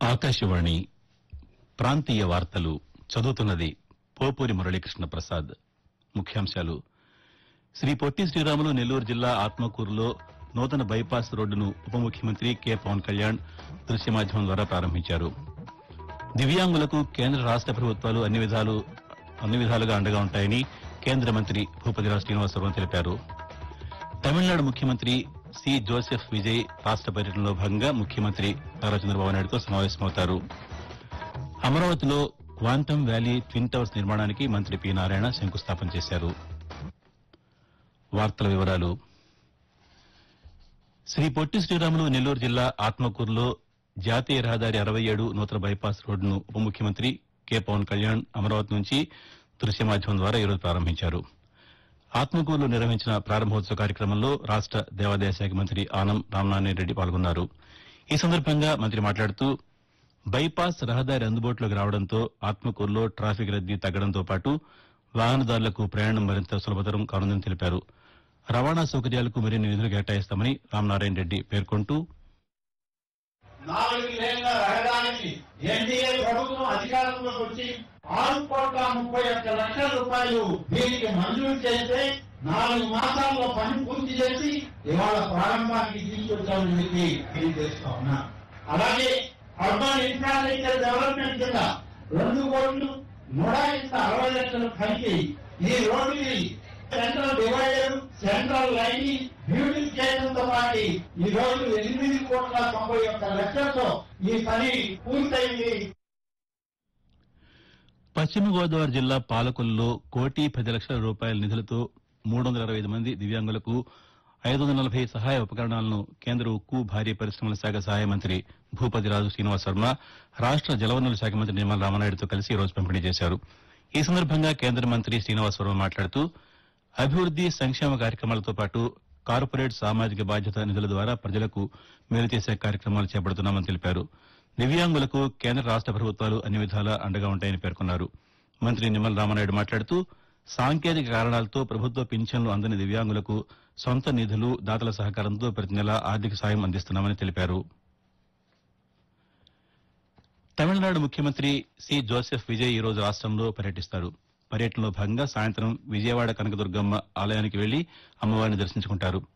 ఆకాశవాణి ప్రాంతీయ వార్తలు చదువుతున్నది పోపూరి మురళీకృష్ణ ప్రసాద్. ముఖ్యాంశాలు. శ్రీ పొట్టి శ్రీరాములు నెల్లూరు జిల్లా ఆత్మకూరులో నూతన బైపాస్ రోడ్డును ఉప ముఖ్యమంత్రి కె పవన్ కళ్యాణ్ దృశ్య మాధ్యమం ద్వారా ప్రారంభించారు. దివ్యాంగులకు కేంద్ర రాష్ట ప్రభుత్వాలు అన్ని విధాలుగా అండగా ఉంటాయని కేంద్ర మంత్రి భూపతిరాజు శ్రీనివాసరావు తెలిపారు. తమిళనాడు ముఖ్యమంత్రి సి జోసెఫ్ విజయ్ రాష్ట పర్యటనలో భాగంగా ముఖ్యమంత్రి నారా చంద్రబాబు నాయుడుతో సమావేశమవుతారు. అమరావతిలో క్వాంటమ్ వ్యాలీ ట్విన్ టవర్స్ నిర్మాణానికి మంత్రి పి నారాయణ శంకుస్థాపన చేశారు. వార్తల వివరాలు. శ్రీ పొట్టి శ్రీరాములు నెల్లూరు జిల్లా ఆత్మకూరులో జాతీయ రహదారి 67 నూతన బైపాస్ రోడ్డును ఉప ముఖ్యమంత్రి కె పవన్ కళ్యాణ్ అమరావతి నుంచి దృశ్య మాధ్యమం ద్వారా ఈరోజు ప్రారంభించారు. ఆత్మకూరులో నిర్వహించిన ప్రారంభోత్సవ కార్యక్రమంలో రాష్ట దేవాదాయ శాఖ మంత్రి ఆనం రామనారాయణరెడ్డి పాల్గొన్నారు. ఈ సందర్భంగా మంత్రి మాట్లాడుతూ బైపాస్ రహదారి అందుబాటులోకి రావడంతో ఆత్మకూరులో ట్రాఫిక్ రద్దీ తగ్గడంతో పాటు వాహనదారులకు ప్రయాణం మరింత సులభతరం కానుందని తెలిపారు. రవాణా సౌకర్యాలకు మరిన్ని నిధులు కేటాయిస్తామని రామనారాయణరెడ్డి పేర్కొంటూ 4 లేన్ల రహదారికి ఎన్డీఏ ప్రభుత్వం అధికారంలోకి వచ్చి 6,31,00,000 రూపాయలు దీనికి మంజూరు చేస్తే 4 మాసాల్లో పని పూర్తి చేసి ఇవాళ ప్రారంభానికి తీసుకొచ్చామని చెప్పి తెలియజేస్తా ఉన్నా. అలాగే అర్బన్ ఇన్ఫ్రాస్ట్రక్చర్ డెవలప్మెంట్ కింద 2,160,00,000 కలిపి ఈ రోడ్డుకి central divider, central lining, beautification తో పాటు ఈ రోజు 8,91,00,000తో ఈ పని పూర్తయింది. పశ్చిమ గోదావరి జిల్లా పాలకొల్లులో 1,10,00,000 రూపాయల నిధులతో 325 మంది దివ్యాంగులకు 540 సహాయ ఉపకరణాలను కేంద్ర ఉక్కు భారీ పరిశ్రమల శాఖ సహాయ మంత్రి భూపతిరాజు శ్రీనివాసవర్మ రాష్ట జలవనరుల శాఖ మంత్రి నిమ్మల రామానాయుడుతో కలిసి ఈ రోజు పంపిణీ చేశారు. ఈ సందర్భంగా కేంద్ర మంత్రి శ్రీనివాసవర్మ మాట్లాడుతూ అభివృద్ది సంక్షేమ కార్యక్రమాలతో పాటు కార్పొరేట్ సామాజిక బాధ్యత నిధుల ద్వారా ప్రజలకు మేలు చేసే కార్యక్రమాలు చేపడుతున్నామని తెలిపారు. దివ్యాంగులకు కేంద్ర రాష్ట ప్రభుత్వాలు అన్ని విధాలా అండగా ఉంటాయని పేర్కొన్నారు. మంత్రి నిమ్మల రామానాయుడు మాట్లాడుతూ సాంకేతిక కారణాలతో ప్రభుత్వ పింఛన్లు అందని దివ్యాంగులకు సొంత నిధులు, దాతల సహకారంతో ప్రతి నెలా ఆర్థిక సాయం అందిస్తున్నామని తెలిపారు. తమిళనాడు ముఖ్యమంత్రి సి జోసెఫ్ విజయ్ ఈ రోజు రాష్టంలో పర్యటిస్తారు. పర్యటనలో భాగంగా సాయంత్రం విజయవాడ కనకదుర్గమ్మ ఆలయానికి వెళ్లి అమ్మవారిని దర్శించుకుంటారు.